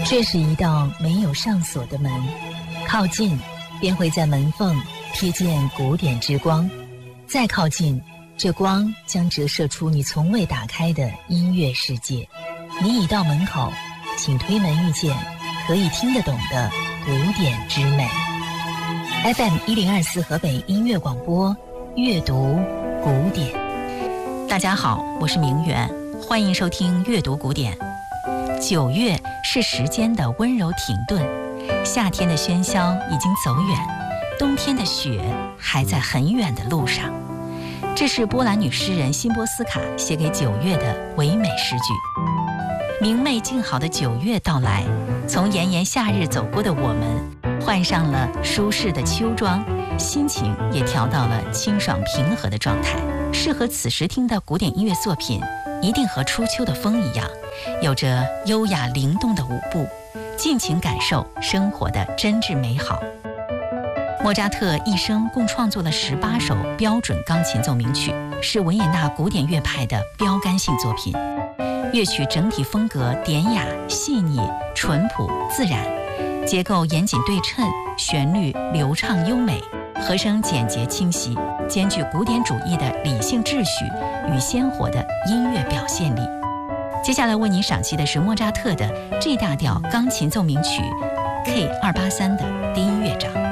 这是一道没有上锁的门，靠近便会在门缝瞥见古典之光，再靠近，这光将折射出你从未打开的音乐世界。你已到门口，请推门遇见可以听得懂的古典之美。FM1024河北音乐广播，阅读古典。 大家好，我是明媛，欢迎收听阅读古典。9月是时间的温柔停顿，夏天的喧嚣已经走远，冬天的雪还在很远的路上。这是波兰女诗人辛波斯卡写给9月的唯美诗句。明媚静好的9月到来，从炎炎夏日走过的我们，换上了舒适的秋装，心情也调到了清爽平和的状态。适合此时听的古典音乐作品，一定和初秋的风一样，有着优雅灵动的舞步，尽情感受生活的真挚美好。莫扎特一生共创作了18首标准钢琴奏鸣曲，是维也纳古典乐派的标杆性作品。乐曲整体风格典雅、细腻、淳朴、自然，结构严谨对称，旋律流畅优美，和声简洁清晰，兼具古典主义的理性秩序与鲜活的音乐表现力。接下来为您赏析的是莫扎特的 G 大调钢琴奏鸣曲 K283的第一乐章。